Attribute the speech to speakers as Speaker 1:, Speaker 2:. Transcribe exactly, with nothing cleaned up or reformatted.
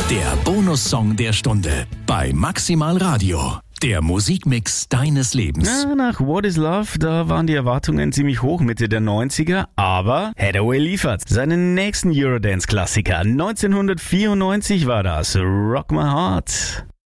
Speaker 1: Der Bonussong der Stunde bei Maximal Radio. Der Musikmix deines Lebens.
Speaker 2: Ja, nach What is Love, da waren die Erwartungen ziemlich hoch Mitte der neunziger, aber Hathaway liefert seinen nächsten Eurodance-Klassiker. neunzehnhundertvierundneunzig war das, Rock My Heart.